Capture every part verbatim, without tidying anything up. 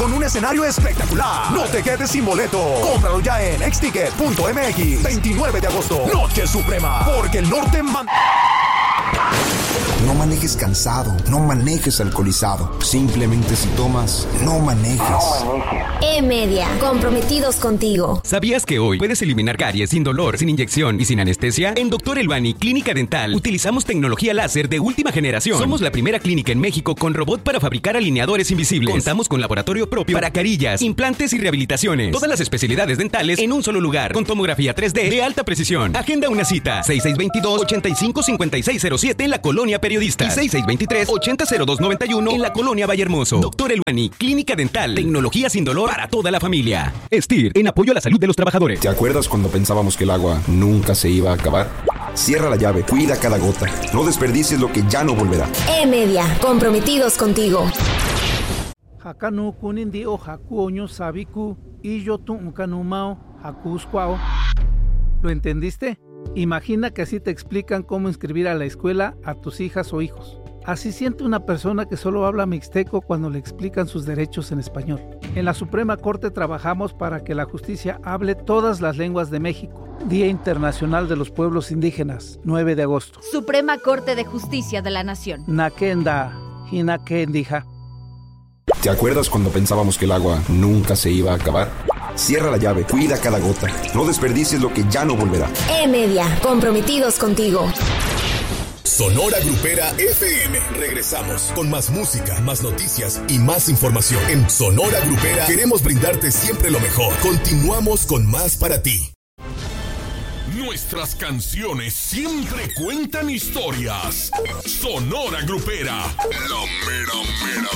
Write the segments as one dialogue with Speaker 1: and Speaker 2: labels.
Speaker 1: con un escenario espectacular. No te quedes sin boleto. Cómpralo ya en exticket punto m x. veintinueve de agosto, Noche Suprema, porque el norte manda.
Speaker 2: No manejes cansado, no manejes alcoholizado. Simplemente si tomas, no manejes. No manejes.
Speaker 3: E-Media, comprometidos contigo.
Speaker 4: ¿Sabías que hoy puedes eliminar caries sin dolor, sin inyección y sin anestesia? En Doctor Elbani Clínica Dental utilizamos tecnología láser de última generación. Somos la primera clínica en México con robot para fabricar alineadores invisibles. Contamos con laboratorio propio para carillas, implantes y rehabilitaciones. Todas las especialidades dentales en un solo lugar, con tomografía tres D de alta precisión. Agenda una cita. seis seis dos dos, ocho cinco cinco seis cero siete en la Colonia Periodista y seis seis dos tres, ocho cero cero dos nueve uno en la Colonia Vallehermoso. Doctor Elbani Clínica Dental. Tecnología sin dolor para toda la familia. S T I R, en apoyo a la salud de los trabajadores.
Speaker 2: ¿Te acuerdas cuando pensábamos que el agua nunca se iba a acabar? Cierra la llave, cuida cada gota. No desperdicies lo que ya no volverá.
Speaker 3: E-Media, comprometidos contigo.
Speaker 5: Hakanu kunindi o hakuoño sabiku y yo tu unkanumao hakuskwao. ¿Lo entendiste? Imagina que así te explican cómo inscribir a la escuela a tus hijas o hijos. Así siente una persona que solo habla mixteco cuando le explican sus derechos en español. En la Suprema Corte trabajamos para que la justicia hable todas las lenguas de México. Día Internacional de los Pueblos Indígenas, nueve de agosto.
Speaker 6: Suprema Corte de Justicia de la Nación.
Speaker 5: Nakenda, Hinakendija.
Speaker 2: ¿Te acuerdas cuando pensábamos que el agua nunca se iba a acabar? Cierra la llave, cuida cada gota. No desperdicies lo que ya no volverá.
Speaker 3: E-Media, comprometidos contigo.
Speaker 7: Sonora Grupera F M. Regresamos con más música, más noticias y más información. En Sonora Grupera queremos brindarte siempre lo mejor. Continuamos con más para ti. Nuestras canciones siempre cuentan historias. Sonora Grupera. La mera mera.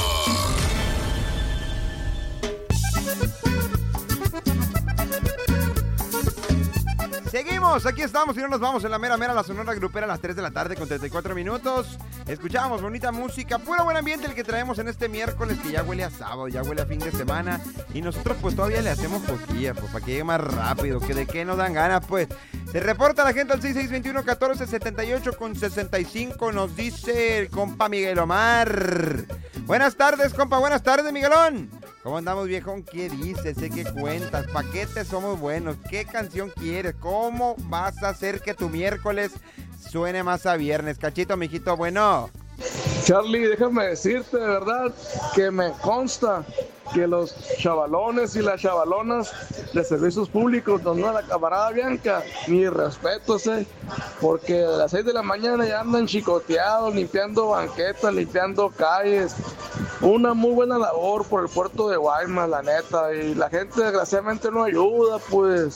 Speaker 8: Seguimos, aquí estamos y no nos vamos en la mera mera, la Sonora Grupera a las tres de la tarde con treinta y cuatro minutos. Escuchamos bonita música, puro buen ambiente el que traemos en este miércoles que ya huele a sábado, ya huele a fin de semana. Y nosotros pues todavía le hacemos cosquillas, pues para que llegue más rápido, que de qué nos dan ganas pues. Se reporta la gente al seis seis dos uno, uno cuatro, siete ocho con sesenta y cinco, nos dice el compa Miguel Omar. Buenas tardes, compa, buenas tardes, Miguelón. ¿Cómo andamos, viejón? ¿Qué dices? ¿Eh? ¿Qué cuentas? ¿Pa' qué te somos buenos? ¿Qué canción quieres? ¿Cómo vas a hacer que tu miércoles suene más a viernes? Cachito, mijito, bueno.
Speaker 9: Charlie, déjame decirte de verdad que me consta que los chavalones y las chavalonas de servicios públicos, donde la camarada Bianca, mi respeto, ¿eh? Porque a las seis de la mañana ya andan chicoteados, limpiando banquetas, limpiando calles. Una muy buena labor por el puerto de Guaymas, la neta, y la gente desgraciadamente no ayuda, pues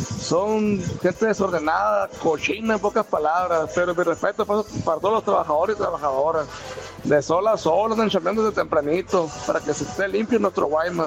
Speaker 9: son gente desordenada, cochina en pocas palabras, pero mi respeto para, para todos los trabajadores y trabajadoras. De sol a sol, andan chambeando desde tempranito para que se esté limpio nuestro Guaymas.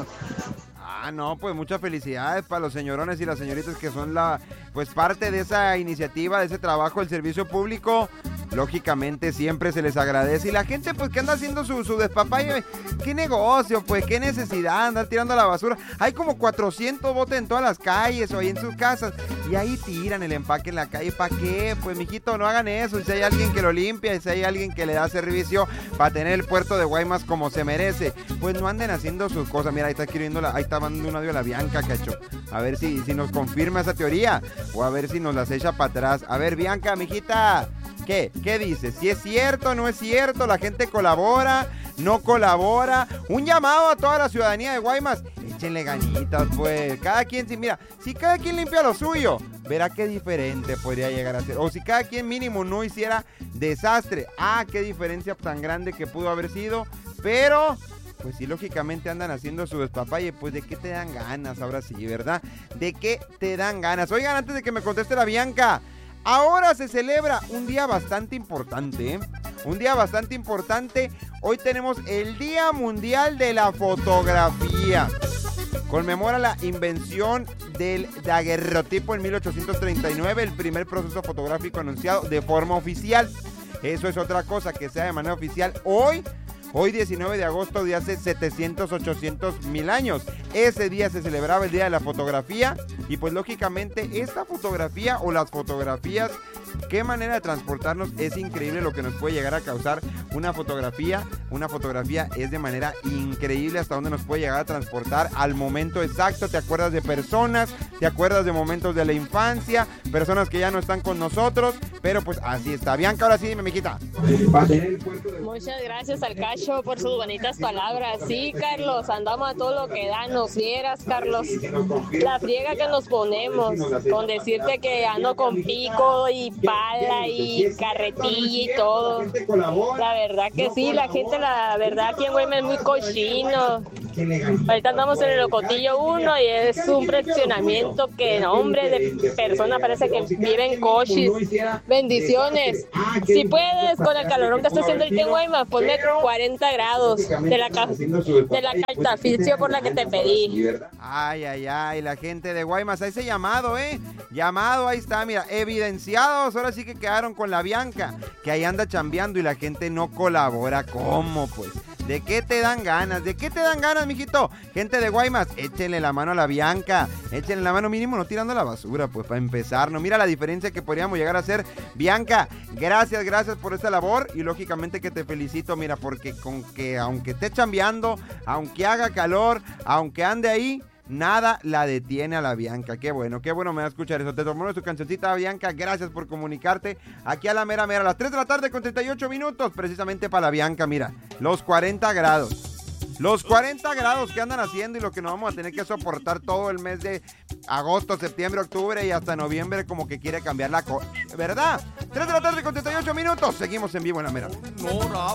Speaker 8: Ah, no, pues muchas felicidades para los señorones y las señoritas que son la, pues parte de esa iniciativa, de ese trabajo del servicio público. Lógicamente siempre se les agradece. Y la gente pues que anda haciendo su, su despapalle, qué negocio, pues qué necesidad andar tirando la basura. Hay como cuatrocientos botes en todas las calles o ahí en sus casas y ahí tiran el empaque en la calle. ¿Para qué? Pues mijito, no hagan eso. Si hay alguien que lo limpia y si hay alguien que le da servicio para tener el puerto de Guaymas como se merece, pues no anden haciendo sus cosas. Mira, ahí está escribiendo, la, ahí está mandando un audio a la Bianca, cacho. A ver si, si nos confirma esa teoría o a ver si nos las echa para atrás. A ver, Bianca, mijita, ¿qué? ¿Qué dices? ¿Si es cierto, no es cierto? ¿La gente colabora, no colabora? Un llamado a toda la ciudadanía de Guaymas. Échenle ganitas, pues. Cada quien, si mira, si cada quien limpia lo suyo, verá qué diferente podría llegar a ser. O si cada quien mínimo no hiciera desastre. Ah, qué diferencia tan grande que pudo haber sido. Pero pues sí, lógicamente andan haciendo su despapalle. Pues de qué te dan ganas, ahora sí, ¿verdad? ¿De qué te dan ganas? Oigan, antes de que me conteste la Bianca, ahora se celebra un día bastante importante, ¿eh? Un día bastante importante. Hoy tenemos el Día Mundial de la Fotografía. Conmemora la invención del daguerrotipo en mil ochocientos treinta y nueve, el primer proceso fotográfico anunciado de forma oficial. Eso es otra cosa, que sea de manera oficial hoy. Hoy diecinueve de agosto de hace setecientos, ochocientos mil años. Ese día se celebraba el Día de la Fotografía y pues lógicamente esta fotografía o las fotografías qué manera de transportarnos. Es increíble lo que nos puede llegar a causar una fotografía. Una fotografía es de manera increíble hasta dónde nos puede llegar a transportar al momento exacto. Te acuerdas de personas, te acuerdas de momentos de la infancia, personas que ya no están con nosotros, pero pues así está. Bianca, ahora sí, dime, mijita.
Speaker 10: Muchas gracias al Cacho por sus bonitas palabras. Sí, Carlos, andamos a todo lo que da, nos vieras, Carlos. La friega que nos ponemos con decirte que ando con pico y pala y carretilla y todo. La verdad que sí, la gente, la verdad aquí en Guaymas es muy cochino. Ahorita andamos en el Locotillo uno y es un fraccionamiento que, hombre, de personas parece que viven cochis. Bendiciones. Si puedes, con el calorón que está haciendo ahorita en Guaymas, ponme cuarenta grados de la, de la caltaficio por la que te pedí.
Speaker 8: Ay, ay, ay, la gente de Guaymas, a ese llamado, ¿eh? Llamado, ahí está, mira, evidenciados, ahora sí que quedaron con la Bianca, que ahí anda chambeando y la gente no colabora. ¿Cómo, pues? ¿De qué te dan ganas? ¿De qué te dan ganas, mijito? Gente de Guaymas, échenle la mano a la Bianca, échenle la mano mínimo, no tirando la basura, pues, para empezar, ¿no? Mira la diferencia que podríamos llegar a hacer. Bianca, gracias, gracias por esta labor y lógicamente que te felicito, mira, porque con que aunque esté chambeando, aunque haga calor, aunque ande ahí, nada la detiene a la Bianca. Qué bueno, qué bueno me va a escuchar eso. Te tomó tu cancioncita, Bianca. Gracias por comunicarte aquí a la mera mera. A las tres de la tarde con treinta y ocho minutos. Precisamente para la Bianca, mira. Los cuarenta grados. Los cuarenta grados que andan haciendo y lo que nos vamos a tener que soportar todo el mes de agosto, septiembre, octubre y hasta noviembre, como que quiere cambiar la cosa, ¿verdad? tres de la tarde con treinta y ocho minutos. Seguimos en vivo en la mera.
Speaker 11: Nora,